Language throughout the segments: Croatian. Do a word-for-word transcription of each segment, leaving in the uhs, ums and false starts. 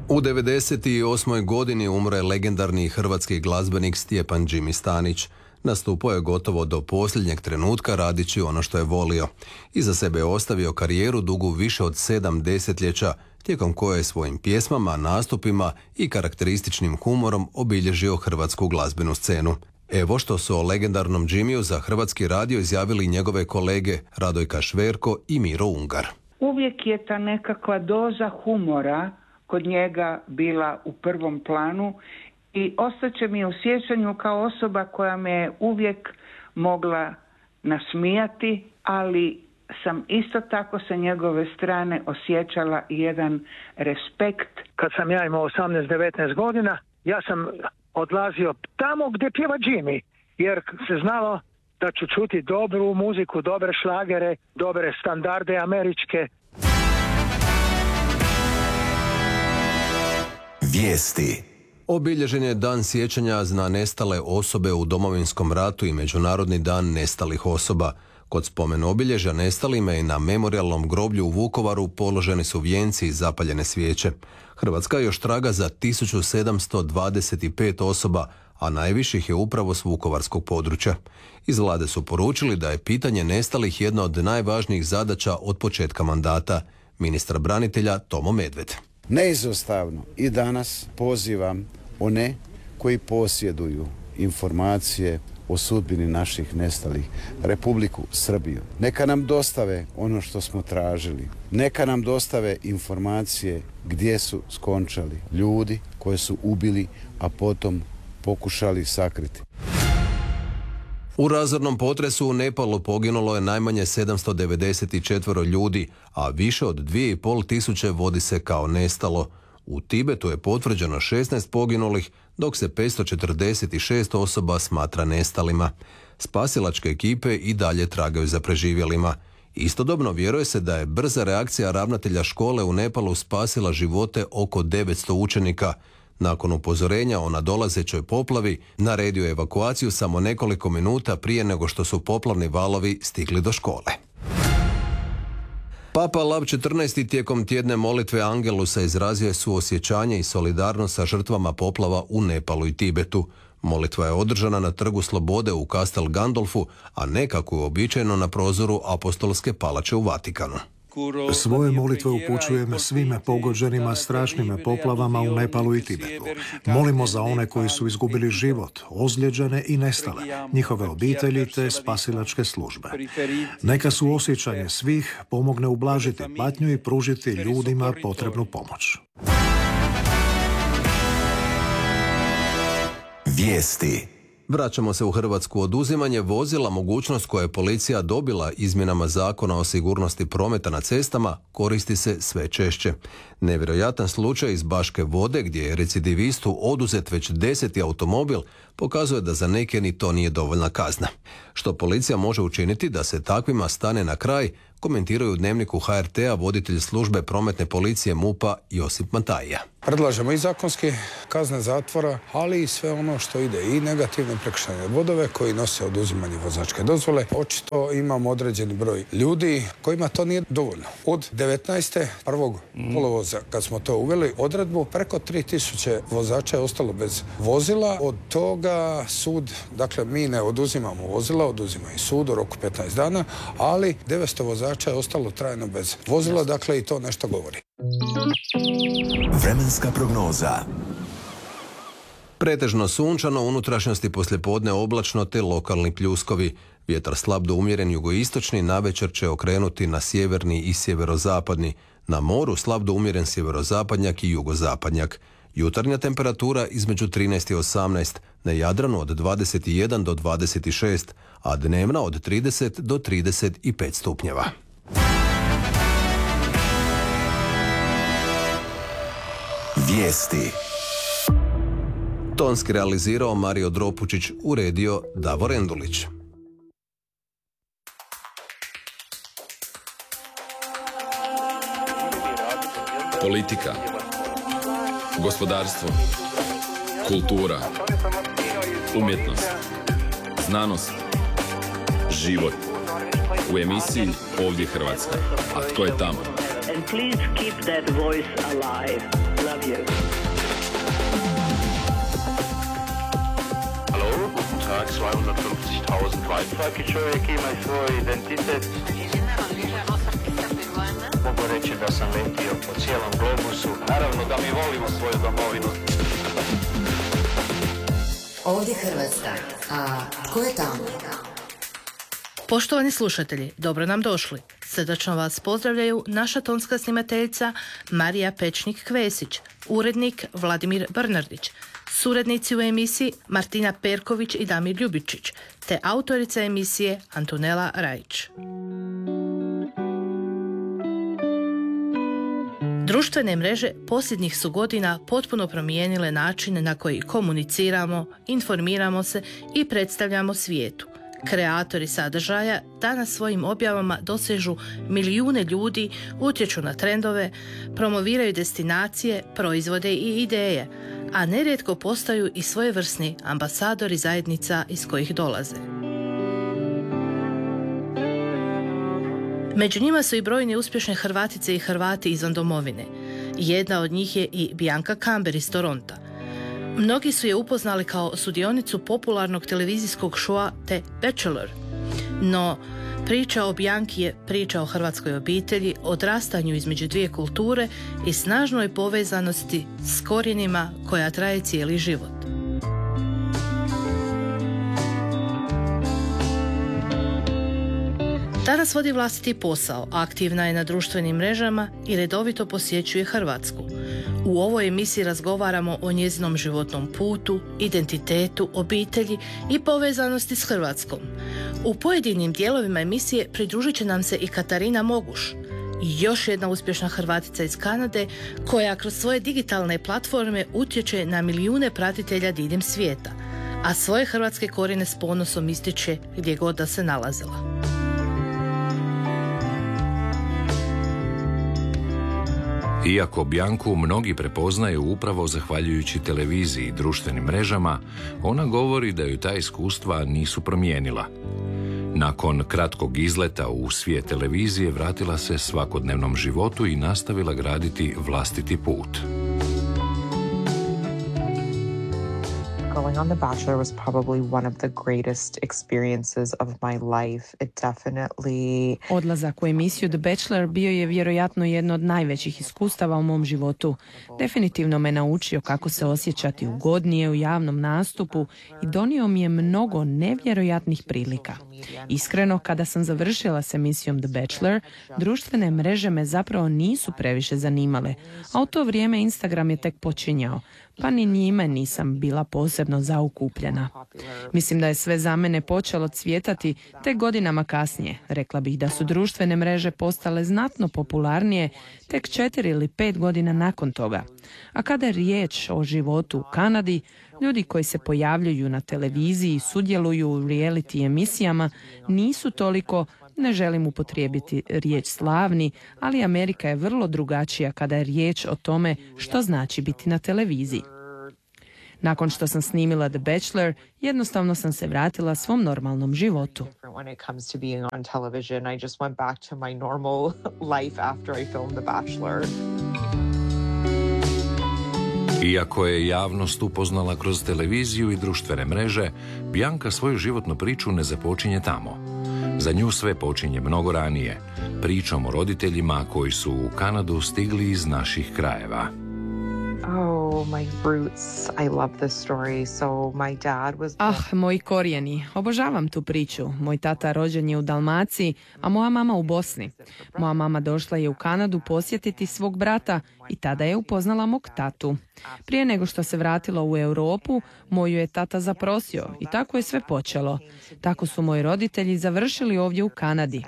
U devedeset osmoj godini umro je legendarni hrvatski glazbenik Stjepan Jimmy Stanić. Nastupao je gotovo do posljednjeg trenutka radići ono što je volio. Iza sebe je ostavio karijeru dugu više od sedam desetljeća, tijekom koje je svojim pjesmama, nastupima i karakterističnim humorom obilježio hrvatsku glazbenu scenu. Evo što su o legendarnom Jimmyu za Hrvatski radio izjavili njegove kolege Radojka Šverko i Miro Ungar. Uvijek je ta nekakva doza humora kod njega bila u prvom planu i ostaće mi u sjećanju kao osoba koja me je uvijek mogla nasmijati, ali sam isto tako sa njegove strane osjećala jedan respekt. Kad sam ja imao osamnaest devetnaest godina, ja sam odlazio tamo gdje pjeva Jimmy, jer se znalo da ću čuti dobru muziku, dobre šlagere, dobre standarde američke. Vijesti. Obilježen je dan sjećanja na nestale osobe u Domovinskom ratu i Međunarodni dan nestalih osoba. Kod spomen obilježja nestalima i na memorijalnom groblju u Vukovaru položeni su vijenci i zapaljene svijeće. Hrvatska još traga za tisuću sedamsto dvadeset pet osoba, a najviših je upravo s vukovarskog područja. Iz vlade su poručili da je pitanje nestalih jedna od najvažnijih zadaća od početka mandata. Ministar branitelja Tomo Medved. Neizostavno i danas pozivam one koji posjeduju informacije o sudbini naših nestalih, Republiku Srbiju. Neka nam dostave ono što smo tražili. Neka nam dostave informacije gdje su skončali ljudi koje su ubili, a potom pokušali sakriti. U razornom potresu u Nepalu poginulo je najmanje sedamsto devedeset četiri ljudi, a više od dvije i pol tisuće vodi se kao nestalo. U Tibetu je potvrđeno šesnaest poginulih, dok se petsto četrdeset šest osoba smatra nestalima. Spasilačke ekipe i dalje tragaju za preživjelima. Istodobno vjeruje se da je brza reakcija ravnatelja škole u Nepalu spasila živote oko devetsto učenika. Nakon upozorenja o nadolazećoj poplavi, naredio je evakuaciju samo nekoliko minuta prije nego što su poplavni valovi stigli do škole. Papa Lav četrnaesti tijekom tjedne molitve Angelusa izrazio je suosjećanje i solidarnost sa žrtvama poplava u Nepalu i Tibetu. Molitva je održana na Trgu Slobode u Castel Gandolfu, a ne kako je uobičajeno na prozoru Apostolske palače u Vatikanu. Svoje molitve upućujem svime pogođenima strašnim poplavama u Nepalu i Tibetu. Molimo za one koji su izgubili život, ozlijeđene i nestale, njihove obitelji te spasilačke službe. Neka su osjećanje svih pomogne ublažiti patnju i pružiti ljudima potrebnu pomoć. Vijesti. Vraćamo se u Hrvatsku. Oduzimanje vozila, mogućnost koje je policija dobila izmjenama Zakona o sigurnosti prometa na cestama, koristi se sve češće. Nevjerojatan slučaj iz Baške Vode, gdje je recidivistu oduzet već deseti automobil, pokazuje da za neke ni to nije dovoljna kazna. Što policija može učiniti da se takvima stane na kraj, komentiraju u Dnevniku H R T-a voditelj službe prometne policije MUP-a Josip Matajija. Predlažemo i zakonske kazne zatvora, ali i sve ono što ide i negativne prekršajne bodove koji nose oduzimanje vozačke dozvole. Očito imamo određeni broj ljudi kojima to nije dovoljno. Od devetnaeste prvog kolovoza kad smo to uveli odredbu, preko tri tisuće vozača je ostalo bez vozila. Od toga sud, dakle mi ne oduzimamo vozila, oduzima i sud u roku petnaest dana, ali devetsto vozača je ostalo trajno bez vozila, dakle i to nešto govori. Vremenska prognoza. Pretežno sunčano, unutrašnjosti poslijepodne oblačno te lokalni pljuskovi. Vjetar slab do umjeren jugoistočni, navečer će okrenuti na sjeverni i sjeverozapadni. Na moru slab do umjeren sjeverozapadnjak i jugozapadnjak. Jutarnja temperatura između trinaest i osamnaest, na Jadranu od dvadeset jedan do dvadeset šest, a dnevna od trideset do trideset pet stupnjeva. Vijesti. Tonski realizirao Mario Dropučić, uredio Davor Endulić. Politika, gospodarstvo, kultura, umjetnost, znanost, život. U emisiji Ovdje Hrvatska. A tko je tamo? and please keep that voice alive. Love you. Hallo, guten Tag, zweihundertfünfzigtausend Wi-Fi. Čovjek ima svoj identitet. Mogu reći da sam letio po cijelom globusu. Naravno da mi volimo svoju domovinu. Ovdje Hrvatska, a tko je tamo? Poštovani slušatelji, dobro nam došli. Srdačno vas pozdravljaju naša tonska snimateljica Marija Pečnik-Kvesić, urednik Vladimir Brnardić, suradnici u emisiji Martina Perković i Damir Ljubičić, te autorica emisije Antonela Rajić. Društvene mreže posljednjih su godina potpuno promijenile načine na koji komuniciramo, informiramo se i predstavljamo svijetu. Kreatori sadržaja danas svojim objavama dosežu milijune ljudi, utječu na trendove, promoviraju destinacije, proizvode i ideje, a nerijetko postaju i svojevrsni ambasadori zajednica iz kojih dolaze. Među njima su i brojne uspješne Hrvatice i Hrvati izvan domovine. Jedna od njih je i Bianca Kamber iz Toronta. Mnogi su je upoznali kao sudionicu popularnog televizijskog šoa The Bachelor. No, priča o Bianchi je priča o hrvatskoj obitelji, odrastanju između dvije kulture i snažnoj povezanosti s korijenima koja traje cijeli život. Danas vodi vlastiti posao, aktivna je na društvenim mrežama i redovito posjećuje Hrvatsku. U ovoj emisiji razgovaramo o njezinom životnom putu, identitetu, obitelji i povezanosti s Hrvatskom. U pojedinim dijelovima emisije pridružit će nam se i Katarina Moguš, još jedna uspješna Hrvatica iz Kanade koja kroz svoje digitalne platforme utječe na milijune pratitelja diljem svijeta, a svoje hrvatske korijene s ponosom ističe gdje god da se nalazila. Iako Biancu mnogi prepoznaju upravo zahvaljujući televiziji i društvenim mrežama, ona govori da ju ta iskustva nisu promijenila. Nakon kratkog izleta u svijet televizije vratila se svakodnevnom životu i nastavila graditi vlastiti put. Going on The Bachelor was probably one of the greatest experiences of my life. It definitely... Odlazak u emisiju The Bachelor bio je vjerojatno jedno od najvećih iskustava u mom životu. Definitivno me naučio kako se osjećati ugodnije u javnom nastupu i donio mi je mnogo nevjerojatnih prilika. Iskreno, kada sam završila s emisijom The Bachelor, društvene mreže me zapravo nisu previše zanimale, a u to vrijeme Instagram je tek počinjao, pa ni njime nisam bila posebno zaokupljena. Mislim da je sve za mene počelo cvjetati tek godinama kasnije. Rekla bih da su društvene mreže postale znatno popularnije tek četiri ili pet godina nakon toga. A kada je riječ o životu u Kanadi, ljudi koji se pojavljuju na televiziji i sudjeluju u reality emisijama nisu toliko, ne želim upotrijebiti riječ slavni, ali Amerika je vrlo drugačija kada je riječ o tome što znači biti na televiziji. Nakon što sam snimila The Bachelor, jednostavno sam se vratila svom normalnom životu. Iako je javnost upoznala kroz televiziju i društvene mreže, Bianca svoju životnu priču ne započinje tamo. Za nju sve počinje mnogo ranije, pričom o roditeljima koji su u Kanadu stigli iz naših krajeva. Oh, my roots. I love this story. So my dad was... Ah, moji korijeni. Obožavam tu priču. Moj tata rođen je u Dalmaciji, a moja mama u Bosni. Moja mama došla je u Kanadu posjetiti svog brata i tada je upoznala mog tatu. Prije nego što se vratila u Europu, moju je tata zaprosio i tako je sve počelo. Tako su moji roditelji završili ovdje u Kanadi.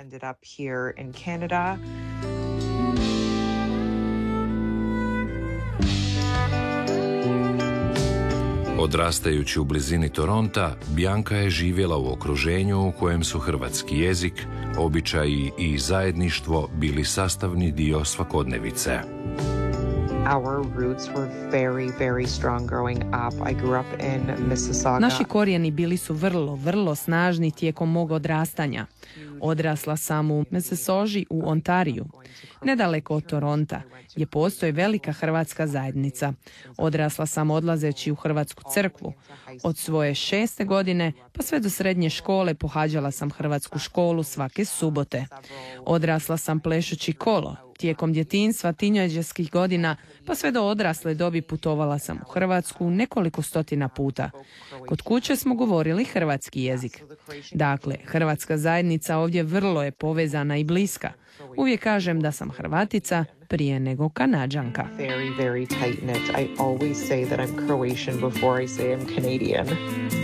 Odrastajući u blizini Toronta, Bianca je živjela u okruženju u kojem su hrvatski jezik, običaji i zajedništvo bili sastavni dio svakodnevice. Our roots were very, very strong growing up. I grew up in Mississauga. Naši korijeni bili su vrlo, vrlo snažni tijekom mog odrastanja. Odrasla sam u Mississaugi u Ontariju. Nedaleko od Toronta, gdje postoji velika hrvatska zajednica. Odrasla sam odlazeći u hrvatsku crkvu. Od svoje šeste godine pa sve do srednje škole pohađala sam hrvatsku školu svake subote. Odrasla sam plešući kolo. Tijekom djetinjstva, tinejdžerskih godina, pa sve do odrasle dobi putovala sam u Hrvatsku nekoliko stotina puta. Kod kuće smo govorili hrvatski jezik. Dakle, hrvatska zajednica ovdje vrlo je povezana i bliska. Uvijek kažem da sam Hrvatica prije nego Kanađanka. Very, very tight-knit. I always say that I'm Croatian before I say I'm Canadian.